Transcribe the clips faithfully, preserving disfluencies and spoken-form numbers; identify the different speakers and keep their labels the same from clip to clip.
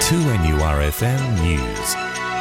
Speaker 1: two N U R F M News.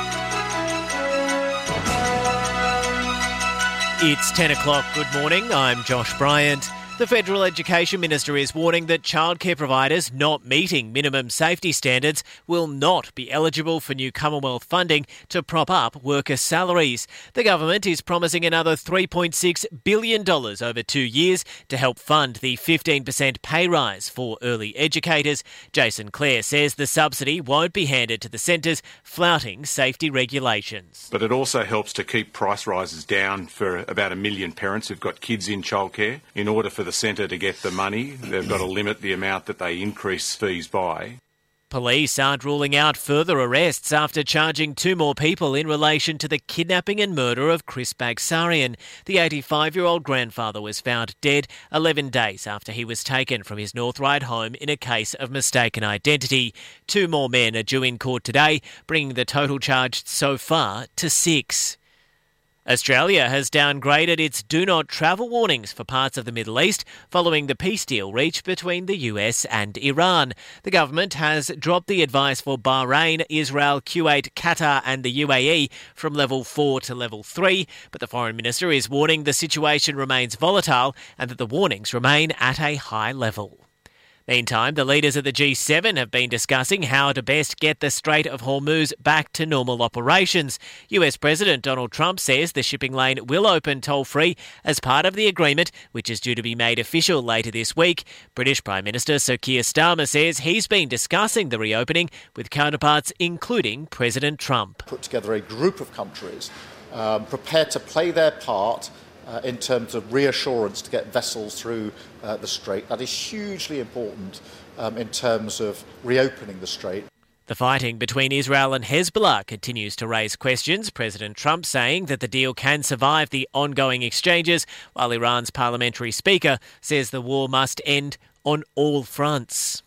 Speaker 2: It's ten o'clock. Good morning. I'm Josh Bryant. The Federal Education Minister is warning that childcare providers not meeting minimum safety standards will not be eligible for new Commonwealth funding to prop up worker salaries. The government is promising another three point six billion dollars over two years to help fund the fifteen percent pay rise for early educators. Jason Clare says the subsidy won't be handed to the centres flouting safety regulations.
Speaker 3: But it also helps to keep price rises down for about a million parents who've got kids in childcare. In order for the centre to get the money, they've got to limit the amount that they increase fees by.
Speaker 2: Police aren't ruling out further arrests after charging two more people in relation to the kidnapping and murder of Chris Bagsarian. The eighty-five-year-old grandfather was found dead eleven days after he was taken from his North Ryde home in a case of mistaken identity. Two more men are due in court today, bringing the total charged so far to six. Australia has downgraded its do not travel warnings for parts of the Middle East following the peace deal reached between the U S and Iran. The government has dropped the advice for Bahrain, Israel, Kuwait, Qatar and the U A E from level four to level three, but the Foreign Minister is warning the situation remains volatile and that the warnings remain at a high level. Meantime, the leaders of the G seven have been discussing how to best get the Strait of Hormuz back to normal operations. U S President Donald Trump says the shipping lane will open toll-free as part of the agreement, which is due to be made official later this week. British Prime Minister Sir Keir Starmer says he's been discussing the reopening with counterparts, including President Trump.
Speaker 4: Put together a group of countries um, prepared to play their part Uh, in terms of reassurance to get vessels through uh, the Strait. That is hugely important um, in terms of reopening the Strait.
Speaker 2: The fighting between Israel and Hezbollah continues to raise questions, President Trump saying that the deal can survive the ongoing exchanges, while Iran's parliamentary speaker says the war must end on all fronts.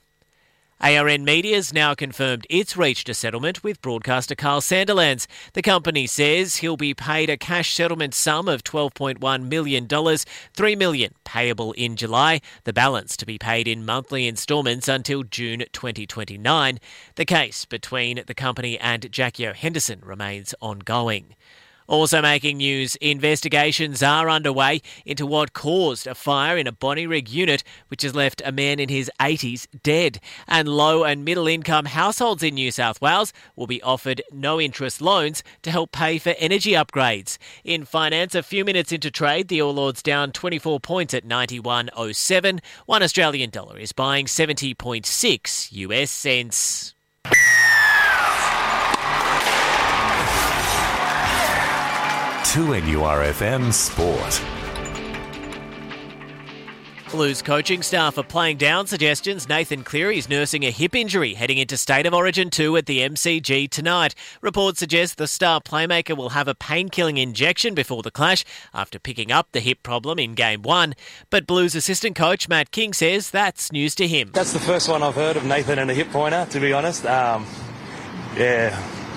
Speaker 2: A R N Media's now confirmed it's reached a settlement with broadcaster Carl Sandilands. The company says he'll be paid a cash settlement sum of twelve point one million dollars, three million dollars payable in July, the balance to be paid in monthly instalments until June twenty twenty-nine. The case between the company and Jackie O. Henderson remains ongoing. Also making news, investigations are underway into what caused a fire in a Bonnyrigg unit, which has left a man in his eighties dead. And low and middle income households in New South Wales will be offered no-interest loans to help pay for energy upgrades. In finance, a few minutes into trade, the All Ords down twenty-four points at ninety-one oh seven. One Australian dollar is buying seventy point six U S cents.
Speaker 1: two N U R F M Sport.
Speaker 2: Blues coaching staff are playing down suggestions Nathan Cleary is nursing a hip injury heading into State of Origin two at the M C G tonight. Reports suggest the star playmaker will have a pain-killing injection before the clash after picking up the hip problem in Game one. But Blues assistant coach Matt King says that's news to him.
Speaker 5: That's the first one I've heard of Nathan and a hip pointer, to be honest. Um, yeah...